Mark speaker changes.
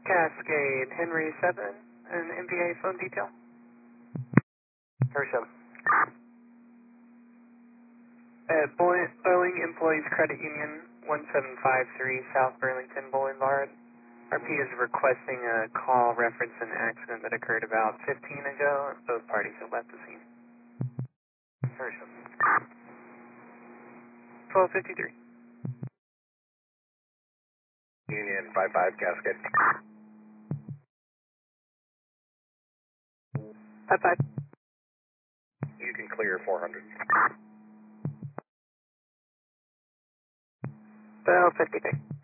Speaker 1: Cascade, Henry 7, and MVA phone detail.
Speaker 2: Hersham.
Speaker 1: Boeing Employees Credit Union, 1753 South Burlington Boulevard. RP is requesting a call reference an accident that occurred about 15 ago. Both parties have left the scene.
Speaker 2: Hersham.
Speaker 1: 1253.
Speaker 2: Union 55 Cascade.
Speaker 1: 55.
Speaker 2: You can clear 400.
Speaker 1: 1253.